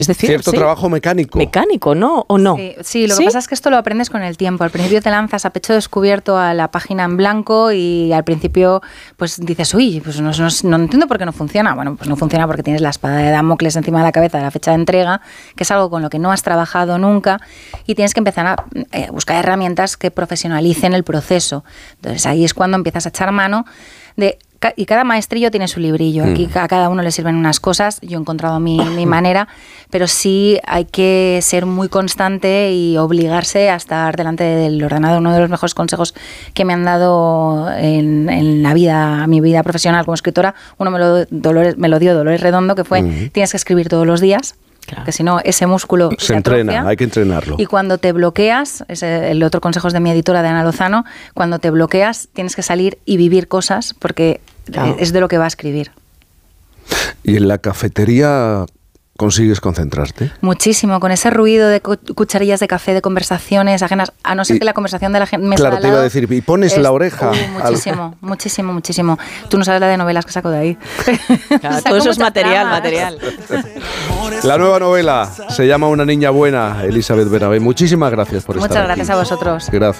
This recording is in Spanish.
Es decir, cierto trabajo mecánico. Mecánico, ¿no? ¿O no? Sí, lo que pasa es que esto lo aprendes con el tiempo. Al principio te lanzas a pecho descubierto a la página en blanco y al principio pues dices, uy, pues no entiendo por qué no funciona. Bueno, pues no funciona porque tienes la espada de Damocles encima de la cabeza de la fecha de entrega, que es algo con lo que no has trabajado nunca, y tienes que empezar a buscar herramientas que profesionalicen el proceso. Entonces ahí es cuando empiezas a echar mano de... Y cada maestrillo tiene su librillo. Aquí a cada uno le sirven unas cosas. Yo he encontrado mi manera, pero sí hay que ser muy constante y obligarse a estar delante del ordenador. Uno de los mejores consejos que me han dado en la vida, mi vida profesional como escritora, uno me lo dio Dolores Redondo, que fue, tienes que escribir todos los días. Claro. Que si no, ese músculo se entrena, hay que entrenarlo. Y cuando te bloqueas, el otro consejo es de mi editora, de Ana Lozano, cuando te bloqueas tienes que salir y vivir cosas porque es de lo que va a escribir. ¿Y en la cafetería consigues concentrarte? Muchísimo, con ese ruido de cucharillas de café, de conversaciones ajenas, a no ser que la conversación de la gente... Claro, te iba a decir, y pones la oreja... Muchísimo. Tú no sabes la de novelas que saco de ahí. Claro, todo eso es material. La nueva novela se llama Una niña buena, Elizabeth Benavent. Muchísimas gracias por estar aquí. Muchas gracias a vosotros. Gracias.